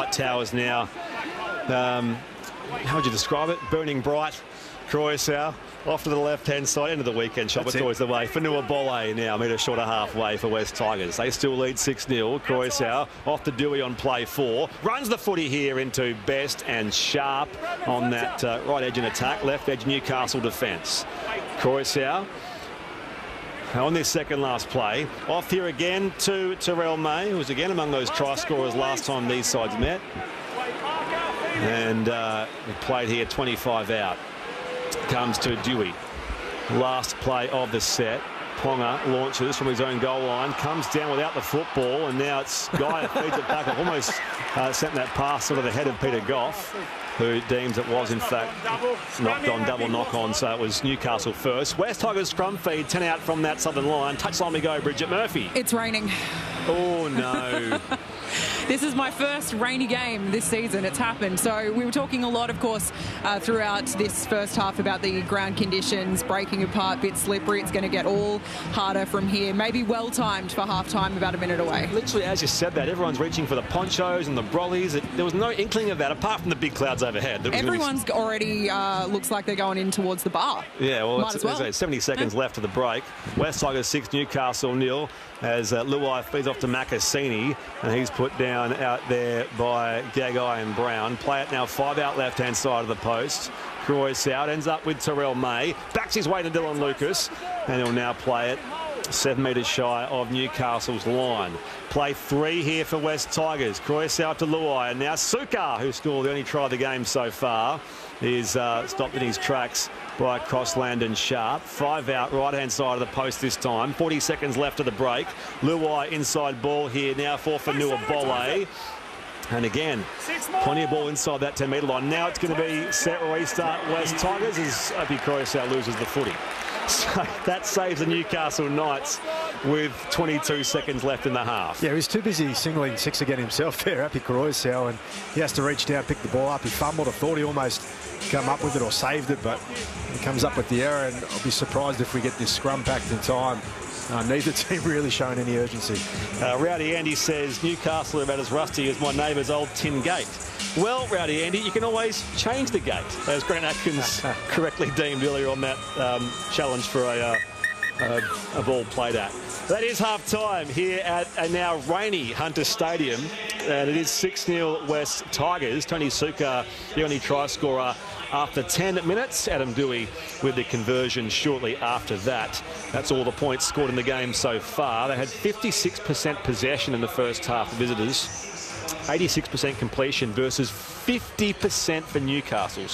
light towers now. How would you describe it? Burning bright. Croissant off to the left-hand side, end of the weekend shop. It's always the way. Fanua Bolle now, metre short of halfway for West Tigers. They still lead 6-0. Croissant off to Dewey on play 4. Runs the footy here into Best and Sharp on that right edge in attack. Left edge Newcastle defence. Croissant on this second last play. Off here again to Terrell May, who was again among those try scorers last time these sides met. And we played here 25 out. Comes to Dewey. Last play of the set. Ponga launches from his own goal line, comes down without the football, and now it's Guy who feeds it back. Almost sent that pass sort of the head of Peter Goff, who deems it was in fact knocked on, double knock on, so it was Newcastle first. West Tigers scrum feed, 10 out from that southern line. Touchline we go, Bridget Murphy. It's raining. Oh no. This is my first rainy game this season. It's happened. So we were talking a lot, of course, throughout this first half about the ground conditions, breaking apart, bit slippery. It's going to get all harder from here. Maybe well-timed for half-time, about a minute away. Literally, as you said that, everyone's reaching for the ponchos and the brollies. There was no inkling of that, apart from the big clouds overhead. Everyone's already looks like they're going in towards the bar. Yeah, well, Might as well. 70 seconds left of the break. West Tigers 6, Newcastle 0, as Luai feeds off to Macassini, and he's put down out there by Gagai and Brown. Play it now 5 out left-hand side of the post. Croissant ends up with Terrell May. Backs his way to Dylan Lucas, and he'll now play it 7 metres shy of Newcastle's line. Play 3 here for West Tigers. Croissant to Luai, and now Suka, who scored the only try of the game so far, is stopped in his tracks by Crossland and Sharp. 5 out, right-hand side of the post this time. 40 seconds left of the break. Luai inside ball here now for Fanua Bolle. And again, plenty of ball inside that 10-metre line. Now it's going to be set restart West Tigers as Opie Croissant loses the footy. So that saves the Newcastle Knights with 22 seconds left in the half. Yeah, he was too busy singling 6 again himself there, Happy Croissant, and he has to reach down, pick the ball up. He fumbled. I thought he almost come up with it or saved it, but he comes up with the error, and I'll be surprised if we get this scrum packed in time. Neither team really showing any urgency. Rowdy Andy says Newcastle are about as rusty as my neighbour's old tin gate. Well, Rowdy Andy, you can always change the gate, as Grant Atkins correctly deemed earlier on that challenge for a ball played at. That is half-time here at a now rainy Hunter Stadium, and it is 6-0 West Tigers. Tony Suka, the only try scorer after 10 minutes. Adam Dewey with the conversion shortly after that. That's all the points scored in the game so far. They had 56% possession in the first half, the visitors. 86% completion versus 50% for Newcastle.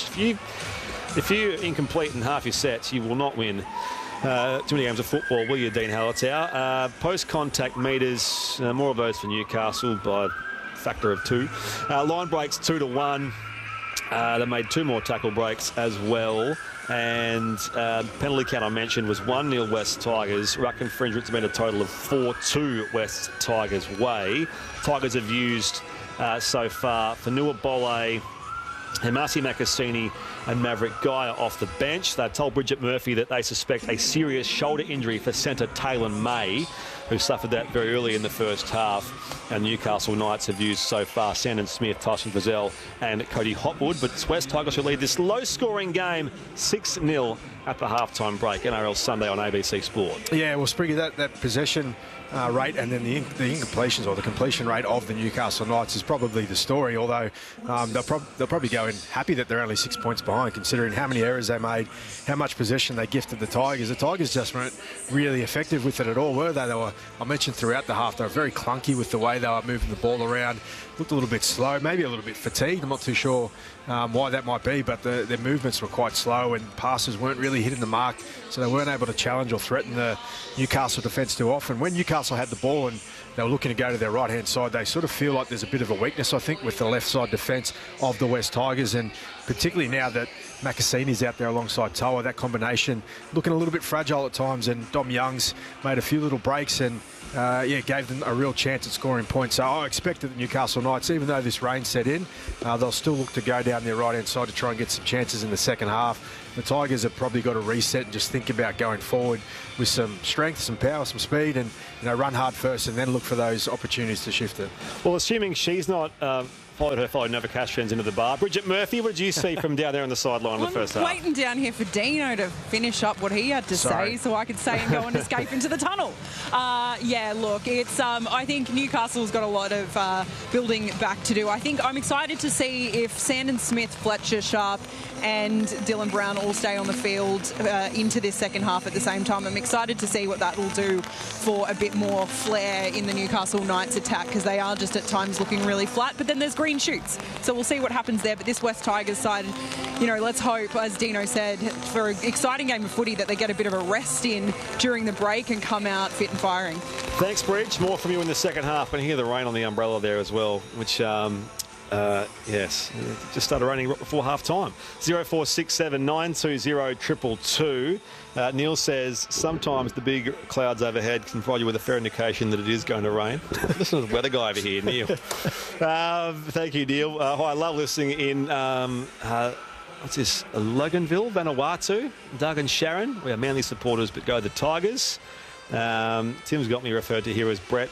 If you're incomplete in half your sets, you will not win too many games of football, will you, Dean Hallertau? Post-contact metres, more of those for Newcastle by a factor of 2. Line breaks 2-1. They made 2 more tackle breaks as well. And penalty count I mentioned was 1-0 West Tigers. Ruck infringements made a total of 4-2 West Tigers way. Tigers have used so far Fanua Bolle, Hemasi Macassini and Maverick Geyer off the bench. They've told Bridget Murphy that they suspect a serious shoulder injury for centre Taylor May, who suffered that very early in the first half. And Newcastle Knights have used so far Sandon Smith, Tyson Frizzell and Cody Hopwood. But it's West Tigers who lead this low-scoring game 6-0 at the half-time break. NRL Sunday on ABC Sport. Yeah, well, Spriggy, that possession rate and then the incompletions or the completion rate of the Newcastle Knights is probably the story, although they'll probably go in happy that they're only 6 points behind, considering how many errors they made, how much possession they gifted the Tigers. The Tigers just weren't really effective with it at all, were they? I mentioned throughout the half, they were very clunky with the way they were moving the ball around. Looked a little bit slow, maybe a little bit fatigued. I'm not too sure why that might be, but their movements were quite slow and passes weren't really hitting the mark, so they weren't able to challenge or threaten the Newcastle defence too often. When Newcastle had the ball and they were looking to go to their right-hand side, they sort of feel like there's a bit of a weakness, I think, with the left-side defence of the West Tigers, and particularly now that Macassini's out there alongside Toa, that combination looking a little bit fragile at times, and Dom Young's made a few little breaks and gave them a real chance at scoring points. So I expect that the Newcastle Knights, even though this rain set in, they'll still look to go down their right-hand side to try and get some chances in the second half. The Tigers have probably got to reset and just think about going forward with some strength, some power, some speed, and run hard first and then look for those opportunities to shift it. Well, assuming she's not followed her fellow Novocastrians into the bar. Bridget Murphy, what did you see from down there on the sideline in the first half? I'm waiting down here for Dino to finish up what he had to say so I could say and go and escape into the tunnel. Yeah, look, it's I think Newcastle's got a lot of building back to do. I think I'm excited to see if Sandon Smith, Fletcher Sharp and Dylan Brown all stay on the field into this second half at the same time. I'm excited to see what that will do for a bit more flair in the Newcastle Knights attack, because they are just at times looking really flat, but then there's green shoots. So we'll see what happens there. But this West Tigers side, you know, let's hope, as Dino said, for an exciting game of footy that they get a bit of a rest in during the break and come out fit and firing. Thanks, Bridge. More from you in the second half. And hear the rain on the umbrella there as well, which... yes, it just started raining right before half time. 0467 920 222. Neil says sometimes the big clouds overhead can provide you with a fair indication that it is going to rain. Listen to the weather guy over here, Neil. Thank you, Neil. Hi, I love listening in. What's this? Loganville, Vanuatu. Doug and Sharon. We are Manly supporters, but go the Tigers. Tim's got me referred to here as Brett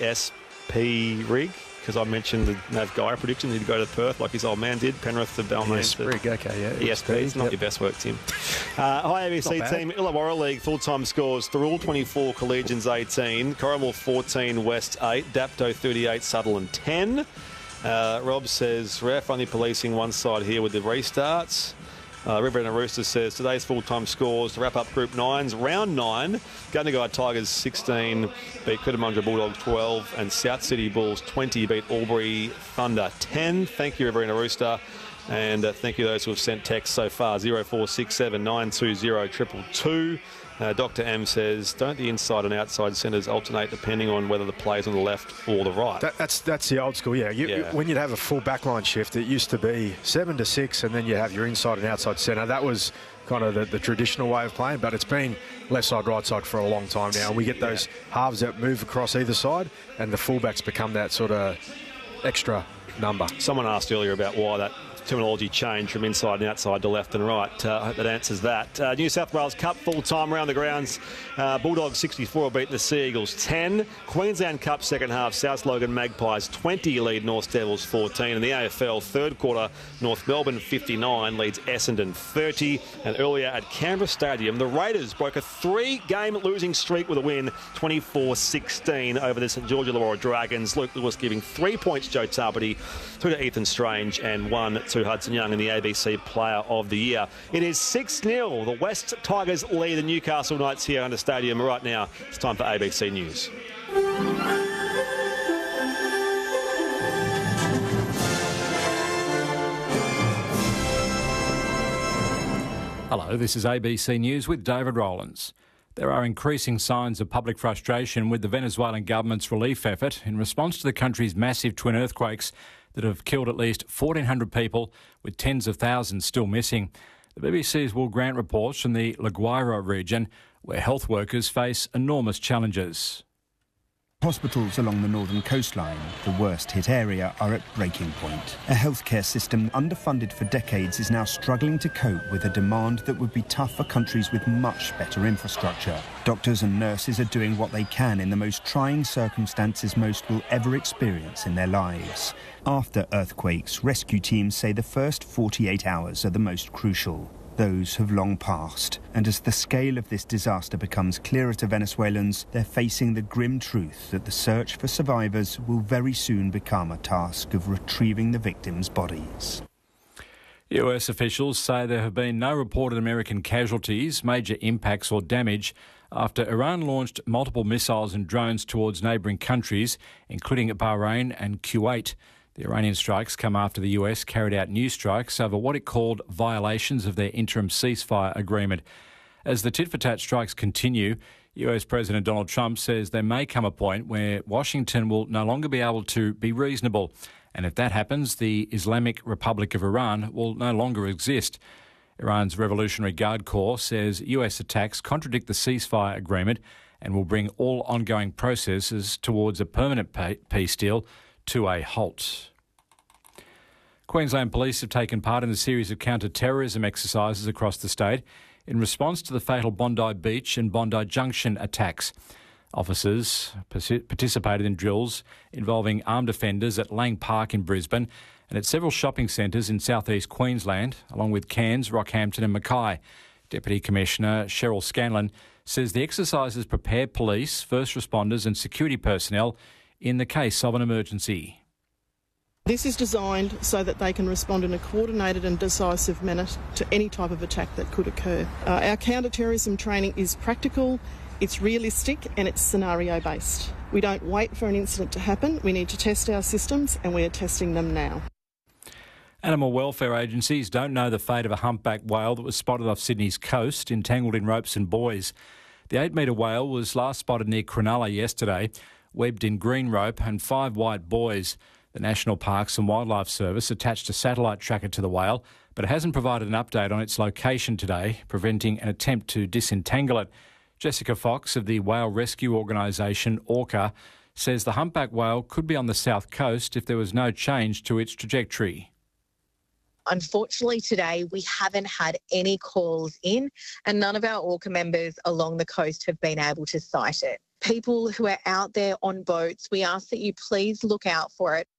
ESP Rig, because I mentioned the Nav Guy prediction he'd go to Perth like his old man did. Penrith to Balmain. Yes, Rig, okay, yeah. ESP, it's not your best work, Tim. Hi, ABC team. Illawarra League full-time scores. Thirroul 24, Collegians 18, Corrimal 14, West 8, Dapto 38, Sutherland 10. Rob says, ref only policing one side here with the restarts. Riverina Rooster says, today's full-time scores to wrap up Group 9's Round 9. Gundagai Tigers 16 beat Cootamundra Bulldogs 12 and South City Bulls 20 beat Albury Thunder 10. Thank you, Riverina Rooster. And thank you those who have sent texts so far. 0467 920 222. Dr. M says, don't the inside and outside centres alternate depending on whether the player's on the left or the right? That's the old school, yeah. When you'd have a full backline shift, it used to be 7 to 6, and then you have your inside and outside centre. That was kind of the traditional way of playing, but it's been left side, right side for a long time now. And we get those halves that move across either side, and the fullbacks become that sort of extra number. Someone asked earlier about why that terminology changed from inside and outside to left and right. I hope that answers that. New South Wales Cup full-time around the grounds. Bulldogs 64 beat the Sea Eagles 10. Queensland Cup second half, South Logan Magpies 20 lead North Devils 14. And the AFL third quarter, North Melbourne 59 leads Essendon 30. And earlier at Canberra Stadium, the Raiders broke a 3-game losing streak with a win, 24-16 over the St George Illawarra Dragons. Luke Lewis giving 3 points Joe Tarpany, 2 to Ethan Strange and 1 to Hudson Young in the ABC Player of the Year. It is 6-0. The West Tigers lead the Newcastle Knights here under stadium right now. It's time for ABC News. Hello, this is ABC News with David Rowlands. There are increasing signs of public frustration with the Venezuelan government's relief effort in response to the country's massive twin earthquakes that have killed at least 1,400 people, with tens of thousands still missing. The BBC's Will Grant reports from the La Guaira region, where health workers face enormous challenges. Hospitals along the northern coastline, the worst hit area, are at breaking point. A healthcare system underfunded for decades is now struggling to cope with a demand that would be tough for countries with much better infrastructure. Doctors and nurses are doing what they can in the most trying circumstances most will ever experience in their lives. After earthquakes, rescue teams say the first 48 hours are the most crucial. Those have long passed, and as the scale of this disaster becomes clearer to Venezuelans, they're facing the grim truth that the search for survivors will very soon become a task of retrieving the victims' bodies. US officials say there have been no reported American casualties, major impacts or damage after Iran launched multiple missiles and drones towards neighbouring countries, including Bahrain and Kuwait. The Iranian strikes come after the US carried out new strikes over what it called violations of their interim ceasefire agreement. As the tit-for-tat strikes continue, US President Donald Trump says there may come a point where Washington will no longer be able to be reasonable. And if that happens, the Islamic Republic of Iran will no longer exist. Iran's Revolutionary Guard Corps says US attacks contradict the ceasefire agreement and will bring all ongoing processes towards a permanent peace deal to a halt. Queensland Police have taken part in a series of counter-terrorism exercises across the state in response to the fatal Bondi Beach and Bondi Junction attacks. Officers participated in drills involving armed offenders at Lang Park in Brisbane and at several shopping centres in southeast Queensland, along with Cairns, Rockhampton and Mackay. Deputy Commissioner Cheryl Scanlon says the exercises prepare police, first responders and security personnel in the case of an emergency. This is designed so that they can respond in a coordinated and decisive manner to any type of attack that could occur. Our counter-terrorism training is practical, it's realistic and it's scenario-based. We don't wait for an incident to happen, we need to test our systems and we are testing them now. Animal welfare agencies don't know the fate of a humpback whale that was spotted off Sydney's coast, entangled in ropes and buoys. The 8-metre whale was last spotted near Cronulla yesterday, webbed in green rope and 5 white buoys. The National Parks and Wildlife Service attached a satellite tracker to the whale, but it hasn't provided an update on its location today, preventing an attempt to disentangle it. Jessica Fox of the whale rescue organisation Orca says the humpback whale could be on the south coast if there was no change to its trajectory. Unfortunately, today we haven't had any calls in and none of our Orca members along the coast have been able to sight it. People who are out there on boats, we ask that you please look out for it.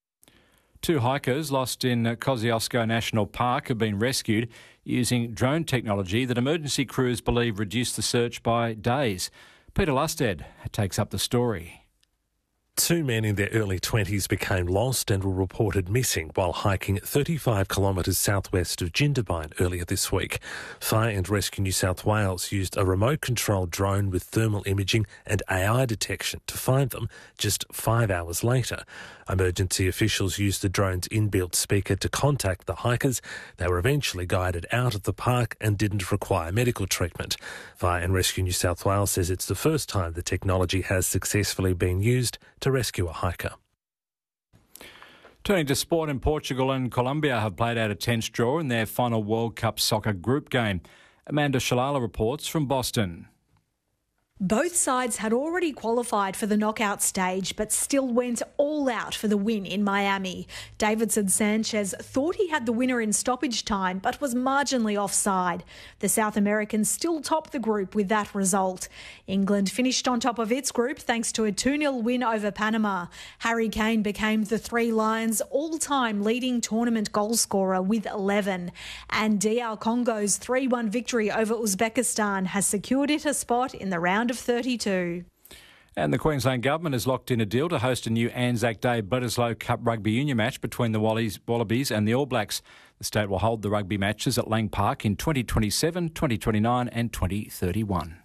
2 hikers lost in Kosciuszko National Park have been rescued using drone technology that emergency crews believe reduced the search by days. Peter Lusted takes up the story. 2 men in their early 20s became lost and were reported missing while hiking 35 kilometres southwest of Jindabyne earlier this week. Fire and Rescue New South Wales used a remote-controlled drone with thermal imaging and AI detection to find them just 5 hours later. Emergency officials used the drone's inbuilt speaker to contact the hikers. They were eventually guided out of the park and didn't require medical treatment. Fire and Rescue New South Wales says it's the first time the technology has successfully been used to rescue a hiker. Turning to sport, in Portugal and Colombia have played out a tense draw in their final World Cup soccer group game. Amanda Shalala reports from Boston. Both sides had already qualified for the knockout stage but still went all out for the win in Miami. Davinson Sanchez thought he had the winner in stoppage time but was marginally offside. The South Americans still topped the group with that result. England finished on top of its group thanks to a 2-0 win over Panama. Harry Kane became the Three Lions' all-time leading tournament goalscorer with 11. And DR Congo's 3-1 victory over Uzbekistan has secured it a spot in the round of 32. And the Queensland Government has locked in a deal to host a new Anzac Day Bledisloe Cup Rugby Union match between the Wallabies and the All Blacks. The state will hold the rugby matches at Lang Park in 2027, 2029 and 2031.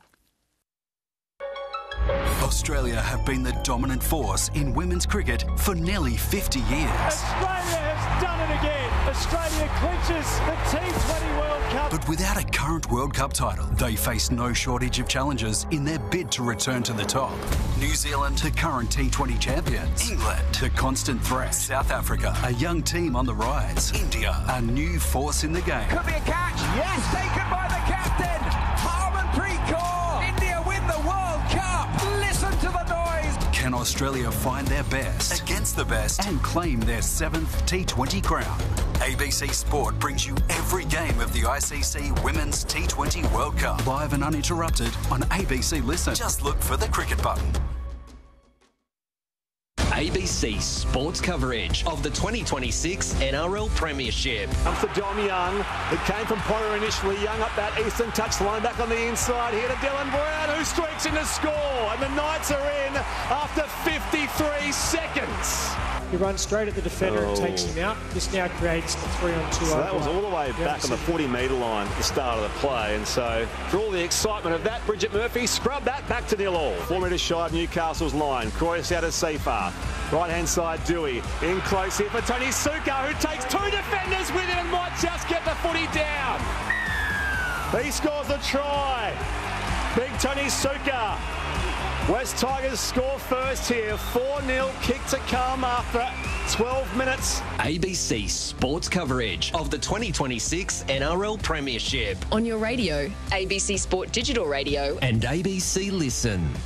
Australia have been the dominant force in women's cricket for nearly 50 years. Australia has done it again. Australia clinches the T20 World Cup. But without a current World Cup title, they face no shortage of challenges in their bid to return to the top. New Zealand, the current T20 champions. England, the constant threat. South Africa, a young team on the rise. India, a new force in the game. Could be a catch. Yes, taken by the captain. Harmanpreet Kaur. India win the World Cup. Listen to the noise. Can Australia find their best against the best and claim their 7th T20 crown? ABC Sport brings you every game of the ICC Women's T20 World Cup, live and uninterrupted on ABC Listen. Just look for the cricket button. ABC Sports coverage of the 2026 NRL Premiership. Comes to Dom Young. It came from Potter initially. Young up that eastern touchline, back on the inside here to Dylan Brown, who streaks in to score. And the Knights are in after 53 seconds. He runs straight at the defender and takes him out. This now creates a 3-on-2. So that was all the way back on the 40-metre line at the start of the play. And so for all the excitement of that, Bridget Murphy scrubbed that back to 0-all. 4 metres shy of Newcastle's line. Croyce out of Seafar. Right-hand side, Dewey. In close here for Tony Suka, who takes 2 defenders with him and might just get the footy down. He scores the try. Big Tony Suka. West Tigers score first here. 4-0 kick to come after 12 minutes. ABC Sports coverage of the 2026 NRL Premiership. On your radio, ABC Sport Digital Radio. And ABC Listen.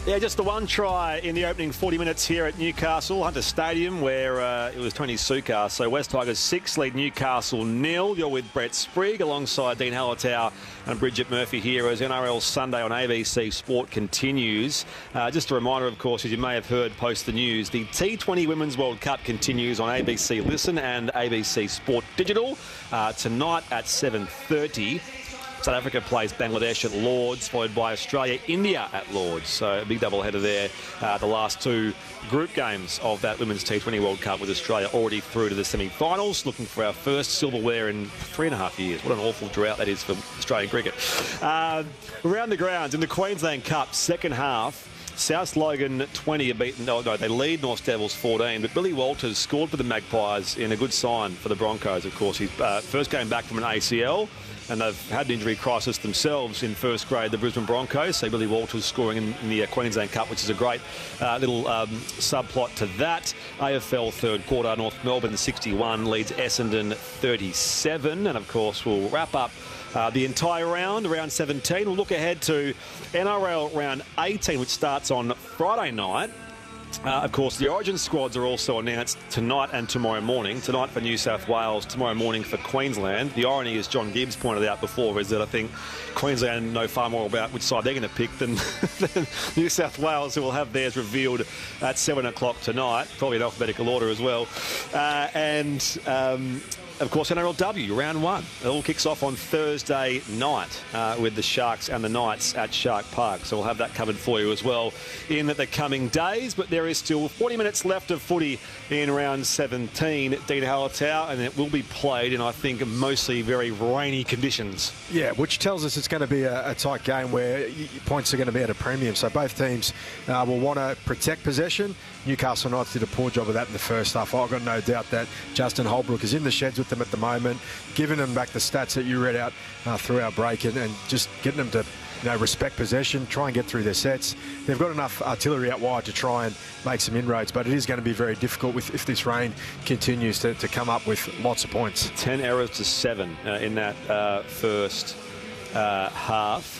Yeah, just the one try in the opening 40 minutes here at Newcastle Hunter Stadium, where it was Tony Sukar. So West Tigers 6 lead Newcastle 0. You're with Brett Sprigg alongside Dean Hallertau and Bridget Murphy here as NRL Sunday on ABC Sport continues. Just a reminder, of course, as you may have heard post the news, the T20 Women's World Cup continues on ABC Listen and ABC Sport Digital tonight at 7:30. South Africa plays Bangladesh at Lords, followed by Australia, India at Lords. So a big doubleheader there. The last two group games of that Women's T20 World Cup with Australia already through to the semi-finals, looking for our first silverware in 3.5 years. What an awful drought that is for Australian cricket. Around the grounds in the Queensland Cup, second half, South Logan 20 are beaten. No, they lead North Devils 14, but Billy Walters scored for the Magpies in a good sign for the Broncos, of course. His first game back from an ACL, and they've had an injury crisis themselves in first grade, the Brisbane Broncos. So Billy Walters scoring in the Queensland Cup, which is a great little subplot to that. AFL third quarter, North Melbourne 61 leads Essendon 37. And, of course, we'll wrap up the entire round 17. We'll look ahead to NRL round 18, which starts on Friday night. Of course, the Origin squads are also announced tonight and tomorrow morning. Tonight for New South Wales, tomorrow morning for Queensland. The irony, as John Gibbs pointed out before, is that I think Queensland know far more about which side they're going to pick than New South Wales, who will have theirs revealed at 7 o'clock tonight. Probably in alphabetical order as well. Of course, NRLW, round 1. It all kicks off on Thursday night with the Sharks and the Knights at Shark Park. So we'll have that covered for you as well in the coming days. But there is still 40 minutes left of footy in round 17 at Dean Hallertau, and it will be played in, I think, mostly very rainy conditions. Yeah, which tells us it's going to be a tight game where points are going to be at a premium. So both teams will want to protect possession. Newcastle Knights did a poor job of that in the first half. I've got no doubt that Justin Holbrook is in the sheds with them at the moment, giving them back the stats that you read out through our break and just getting them to respect possession, try and get through their sets. They've got enough artillery out wide to try and make some inroads, but it is going to be very difficult if this rain continues to come up with lots of points. 10 errors to 7 in that first half.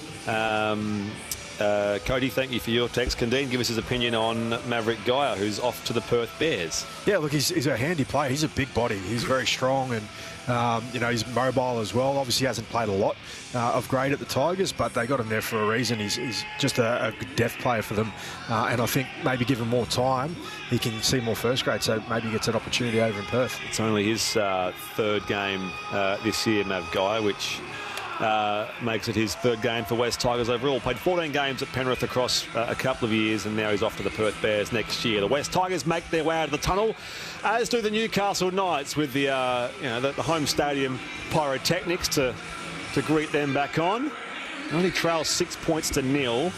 Cody, thank you for your text. Can Dean give us his opinion on Maverick Geyer, who's off to the Perth Bears? Yeah, look, he's a handy player. He's a big body. He's very strong and, he's mobile as well. Obviously hasn't played a lot of grade at the Tigers, but they got him there for a reason. He's just a good depth player for them. And I think maybe give him more time, he can see more first grade, so maybe he gets an opportunity over in Perth. It's only his third game this year, Mav Geyer, which makes it his third game for West Tigers overall. Played 14 games at Penrith across a couple of years, and now he's off to the Perth Bears next year. The West Tigers make their way out of the tunnel, as do the Newcastle Knights, with the home stadium pyrotechnics to greet them back on. Only trail 6 points to 0.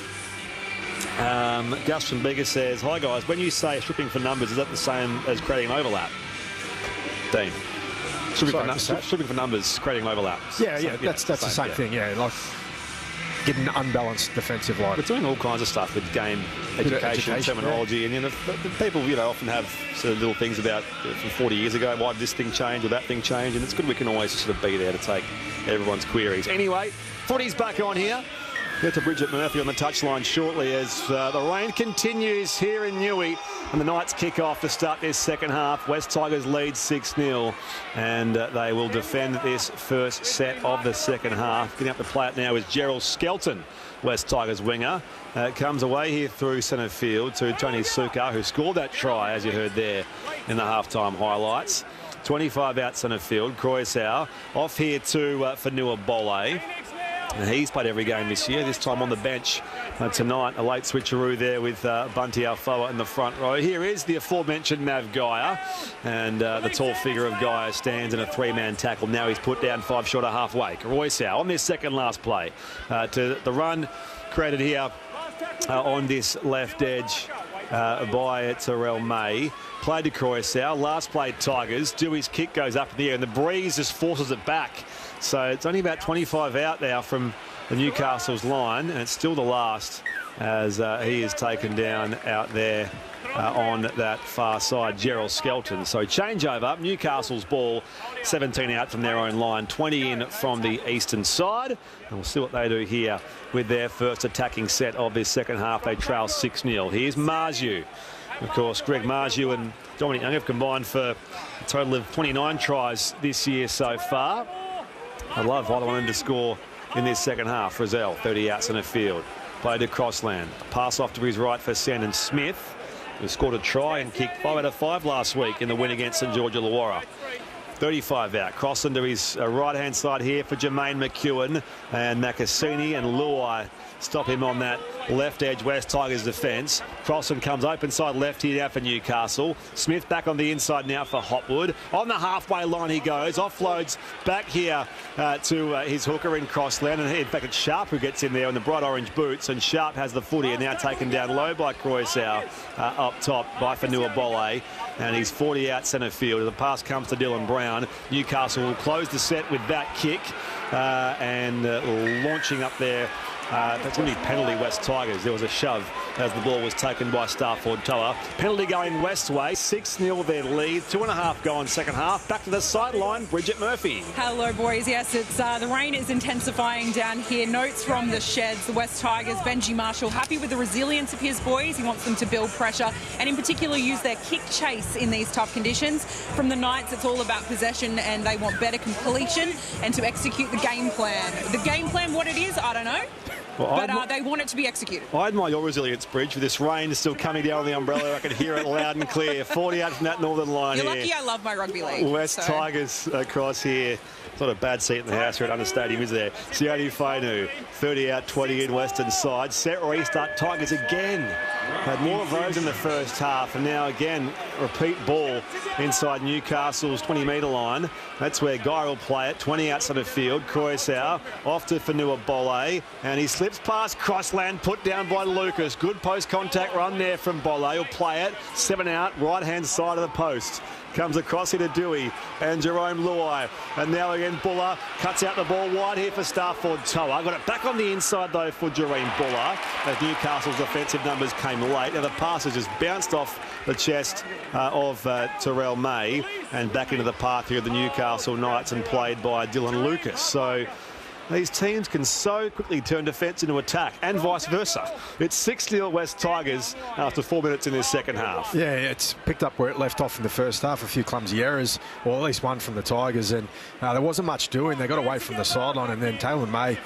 Gus from Bega says, "Hi guys, when you say stripping for numbers, is that the same as creating an overlap?" Dean. Stripping for numbers, creating overlaps. Yeah, that's the same thing. Yeah, like getting an unbalanced defensive line. We're doing all kinds of stuff with game education terminology, and the people often have sort of little things about from 40 years ago. Why did this thing change or that thing change? And it's good we can always sort of be there to take everyone's queries. Anyway, footy's back on here. Get to Bridget Murphy on the touchline shortly as the rain continues here in Newey, and the Knights kick off to start this second half. West Tigers lead 6-0, and they will defend this first set of the second half. Getting up to play it now is Gerald Skelton, West Tigers winger. Comes away here through centre field to Tony Sukar, who scored that try, as you heard there in the halftime highlights. 25 out centre field. Croissau off here to Fanua Bolle. He's played every game this year, this time on the bench tonight. A late switcheroo there with Bunty Alfoa in the front row. Here is the aforementioned Mav Geyer, and the tall figure of Geyer stands in a three-man tackle. Now he's put down 5 short of halfway. Croissau on this second last play to the run created here on this left edge by Terrell May. Played to Croissau. Last play Tigers. Dewey's kick goes up in the air, and the breeze just forces it back. So it's only about 25 out now from the Newcastle's line, and it's still the last as he is taken down out there on that far side, Gerald Skelton. So changeover, Newcastle's ball, 17 out from their own line, 20 in from the eastern side. And we'll see what they do here with their first attacking set of this second half. They trail 6-0. Here's Marju. Of course, Greg Marju and Dominic Young have combined for a total of 29 tries this year so far. I love either one of them to score in this second half. Frizzell, 30 out centre field. Played to Crossland. Pass off to his right for Sandon Smith, who scored a try and kicked 5 out of 5 last week in the win against St George Illawarra. 35 out. Crossland to his right-hand side here for Jermaine McEwen, and Makasini and Luai stop him on that left edge West Tigers defence. Crossland comes open side left here now for Newcastle. Smith back on the inside now for Hopwood. On the halfway line he goes. Offloads back here to his hooker in Crossland. And in fact it's Sharp who gets in there in the bright orange boots. And Sharp has the footy and now taken down low by Croissau up top by Fanua Bolle. And he's 40 out centre field. The pass comes to Dylan Brown. Newcastle will close the set with that kick. And launching up there. That's going to be penalty West Tigers. There was a shove as the ball was taken by Starford Toa. Penalty going West way. 6-0 their lead. 2.5 gone second half. Back to the sideline, Bridget Murphy. Hello, boys. Yes, it's the rain is intensifying down here. Notes from the sheds. The West Tigers, Benji Marshall, happy with the resilience of his boys. He wants them to build pressure and in particular use their kick chase in these tough conditions. From the Knights, it's all about possession and they want better completion and to execute the game plan. The game plan, what it is, I don't know. Well, but they want it to be executed. I admire your resilience, Bridge, with this rain still coming down on the umbrella. I can hear it loud and clear. 40 out from that northern line. You're here. Lucky I love my rugby league. West Tigers across here. It's not a bad seat in the house here at Under Stadium, is there? Sione Fainu, 30 out, 20 in western side. Set restart, Tigers again. Had more of those in the first half, and now again, repeat ball inside Newcastle's 20-metre line. That's where Guy will play it, 20 outside of field. Croissau off to Fanua Bolle, and he slips past Crossland, put down by Lucas. Good post-contact run there from Bolle. He'll play it, 7 out, right-hand side of the post. Comes across here to Dewey and Jerome Luai. And now again, Buller cuts out the ball wide here for Starford Toa. Got it back on the inside, though, for Jerome Buller as Newcastle's defensive numbers came late. Now the pass has just bounced off the chest of Terrell May and back into the path here of the Newcastle Knights and played by Dylan Lucas. So these teams can so quickly turn defence into attack and vice versa. It's 6-0 West Tigers after 4 minutes in this second half. Yeah, it's picked up where it left off in the first half. A few clumsy errors, or at least one from the Tigers, and there wasn't much doing. They got away from the sideline, and then Terrell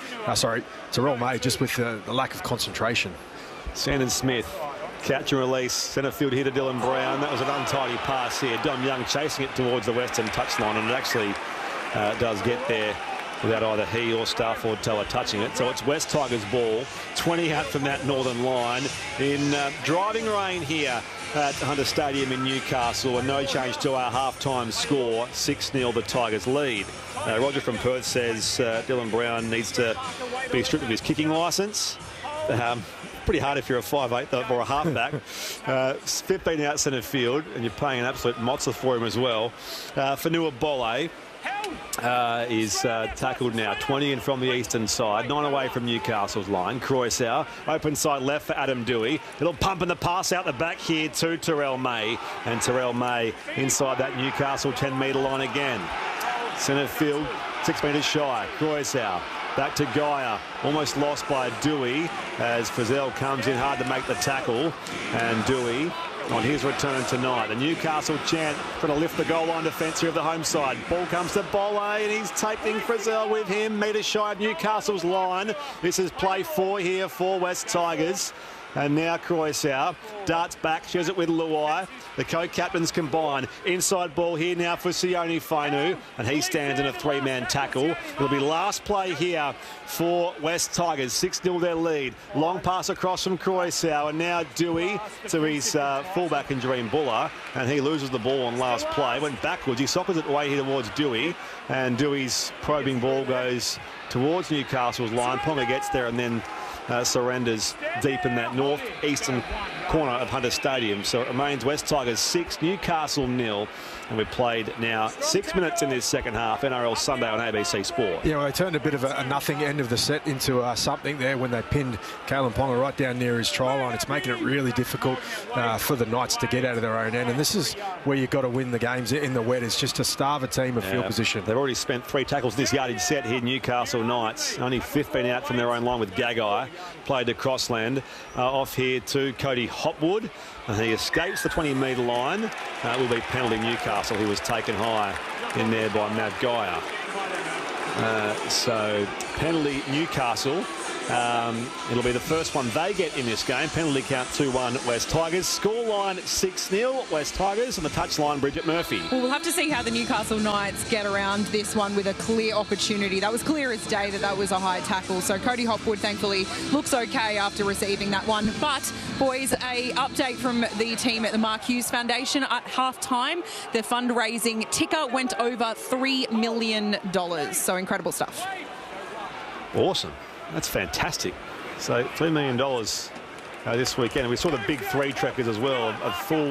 May, just with the lack of concentration. Sandon Smith, catch and release, centre field here to Dylan Brown. That was an untidy pass here. Dom Young chasing it towards the western touchline, and it actually does get there without either he or Starford Toa touching it. So it's West Tigers ball, 20 out from that northern line in driving rain here at Hunter Stadium in Newcastle, and no change to our half-time score. 6-0 the Tigers lead. Roger from Perth says Dylan Brown needs to be stripped of his kicking licence. Pretty hard if you're a 5'8" or a halfback. 15 out centre field, and you're paying an absolute mozza for him as well. Fanua Bolle is tackled now, 20 in from the eastern side, 9 away from Newcastle's line. Croissau, open side left for Adam Dewey. Little pump in the pass out the back here to Terrell May, and Terrell May inside that Newcastle 10-metre line again. Centre field, 6 metres shy. Croissau back to Gaia, almost lost by Dewey as Frizzell comes in hard to make the tackle, and Dewey on his return tonight. The Newcastle chant trying to lift the goal line defence here of the home side. Ball comes to Bolle and he's taking Frizzell with him. Metre shy of Newcastle's line. This is play 4 here for West Tigers. And now Croissau darts back, shares it with Luai. The co-captains combine. Inside ball here now for Sione Fainu, and he stands in a 3-man tackle. It'll be last play here for West Tigers. 6-0 their lead. Long pass across from Croissau, and now Dewey to his fullback in Jerome Buller, and he loses the ball on last play. Went backwards. He sockers it away here towards Dewey, and Dewey's probing ball goes towards Newcastle's line. Ponga gets there and then surrenders deep in that northeastern corner of Hunter Stadium. So it remains West Tigers 6, Newcastle 0. And we've played now 6 minutes in this second half. NRL Sunday on ABC Sport. Yeah, well, they turned a bit of a nothing end of the set into something there when they pinned Kalen Ponga right down near his try line. It's making it really difficult for the Knights to get out of their own end. And this is where you've got to win the games in the wet. It's just to starve a team of field position. They've already spent 3 tackles this yardage set here, Newcastle Knights. Only 15 out from their own line with Gagai. Played to Crossland. Off here to Cody Hopwood. And he escapes the 20-metre line. Will be penalty Newcastle. He was taken high in there by Matt Geyer. So penalty Newcastle. It'll be the first one they get in this game. Penalty count 2-1 West Tigers. Scoreline 6-0 West Tigers, and the touchline Bridget Murphy. Well, we'll have to see how the Newcastle Knights get around this one with a clear opportunity. That was clear as day that was a high tackle. So Cody Hopwood thankfully looks okay after receiving that one. But boys, a update from the team at the Mark Hughes Foundation at halftime. The fundraising ticker went over $3 million. So incredible stuff. Awesome. That's fantastic. So $3 million this weekend. We saw the big 3 trackers as well, a full